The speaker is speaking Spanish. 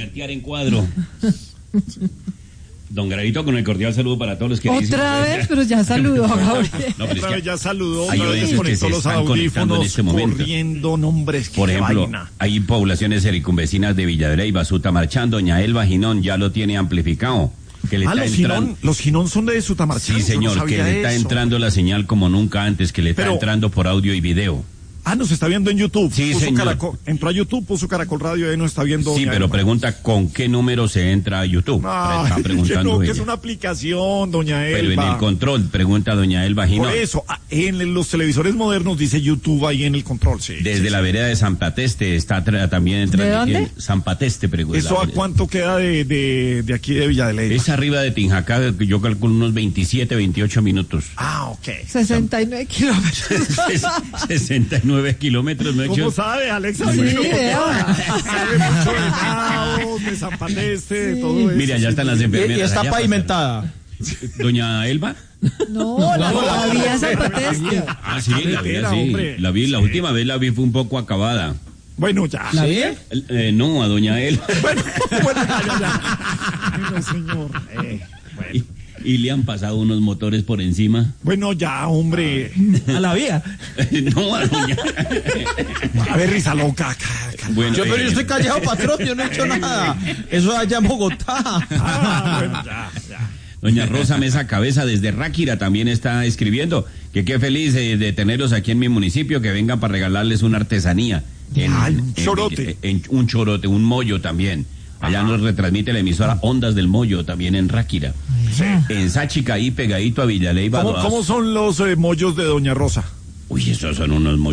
convertir en cuadro. Don Gravito, con el cordial saludo para todos los que otra vez, pero ya saludó, Gabriel. No, pero Otra vez ya saludó, hay otra vez oyentes que se desconectó los están conectando en audífonos, este momento. corriendo, nombres, Por ejemplo, vaina. hay poblaciones circunvecinas de Villa de Leyva, Sutamarchán, Doña Elba Ginón ya lo tiene amplificado. Que le está entrando. Los Ginón son de Sutamarchán. Sí, señor, que le está entrando la señal como nunca antes, que le está entrando por audio y video. Nos está viendo en YouTube. Sí, señor. Entró a YouTube, puso Caracol Radio y nos está viendo. Sí, pero pregunta con qué número se entra a YouTube. Está preguntando que es una aplicación, doña Elba. Pero en el control, pregunta doña Elba Ginón. Por eso, en los televisores modernos dice YouTube ahí en el control, sí. Desde la vereda de San Pateste está también entrando. ¿De dónde? San Pateste, pregunta. ¿Eso a cuánto queda de aquí de Villa de Leyva? Es arriba de Tinjacá, yo calculo unos 27, 28 minutos. Ok. 69 kilómetros. 69 kilómetros, ¿no? ¿Cómo sabe, Alexa? Sí, sabe mucho de Naos, de San Pateste, de todo eso. Mira, ya están las enfermeras. Y está allá pavimentada. Doña Elba. No, la vía San Pateste. Ah, sí, la vi, sí. La vi, la última vez la vi fue un poco acabada. Bueno, ya. ¿La vi? No, a doña Elba. Bueno, ya. Bueno, señor. Bueno. Y le han pasado unos motores por encima. Bueno, ya, hombre. A la vía. No, a doña. A ver, risa loca. Bueno, Pero yo estoy callado, patrón, yo no he hecho nada. Eso es allá en Bogotá. Bueno, ya. Doña Rosa Mesa Cabeza desde Ráquira también está escribiendo que qué feliz de tenerlos aquí en mi municipio, que vengan para regalarles una artesanía. Un chorote. Un chorote, un mollo también. Allá nos retransmite la emisora Ondas del Mollo, también en Ráquira. Sí. En Sáchica, ahí pegadito a Villaleiva. ¿Cómo son los mollos de Doña Rosa? Uy, esos son unos mollos.